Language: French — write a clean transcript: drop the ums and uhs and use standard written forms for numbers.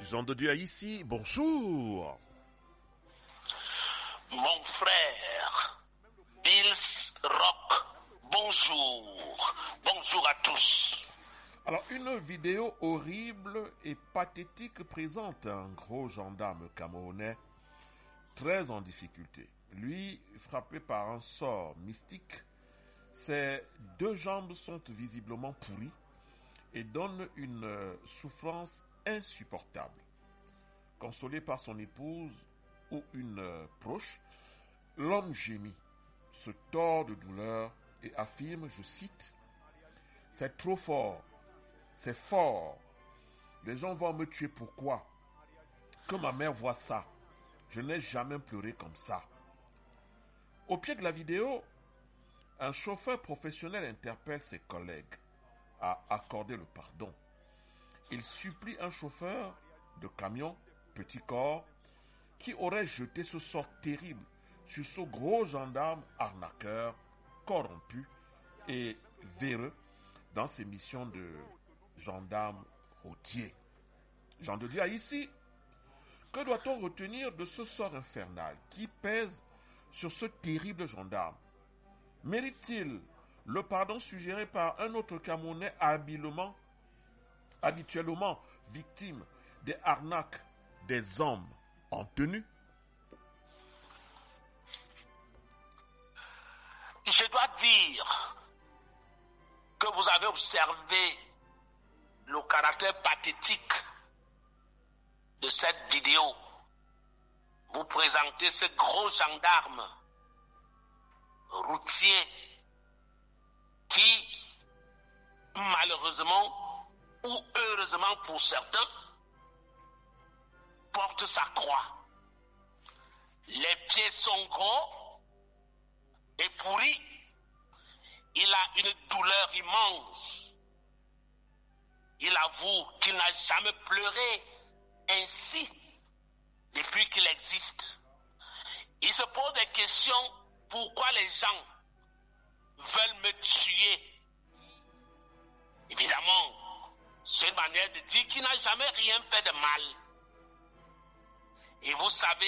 Jean de Dieu ici, bonjour. Mon frère, Bills Rock, bonjour. Bonjour à tous. Alors, une vidéo horrible et pathétique présente un gros gendarme camerounais très en difficulté. Lui, frappé par un sort mystique, ses deux jambes sont visiblement pourries et donnent une souffrance insupportable. Consolé par son épouse ou une proche, l'homme gémit, se tord de douleur et affirme, je cite, « C'est trop fort, c'est fort. Les gens vont me tuer, pourquoi? Que ma mère voit ça. Je n'ai jamais pleuré comme ça. » Au pied de la vidéo, un chauffeur professionnel interpelle ses collègues à accorder le pardon. Il supplie un chauffeur de camion, petit corps, qui aurait jeté ce sort terrible sur ce gros gendarme arnaqueur, corrompu et véreux dans ses missions de gendarme routier. Jean de Dieu ici, que doit-on retenir de ce sort infernal qui pèse sur ce terrible gendarme? Mérite-t-il le pardon suggéré par un autre Camerounais habituellement victime des arnaques des hommes en tenue? Je dois dire que vous avez observé le caractère pathétique de cette vidéo. Vous présentez ce gros gendarme routier qui, malheureusement ou heureusement pour certains, porte sa croix. Les pieds sont gros et pourris. Il a une douleur immense. Il avoue qu'il n'a jamais pleuré ainsi depuis qu'il existe. Il se pose des questions, pourquoi les gens veulent me tuer? Évidemment, c'est une manière de dire qu'il n'a jamais rien fait de mal. Et vous savez,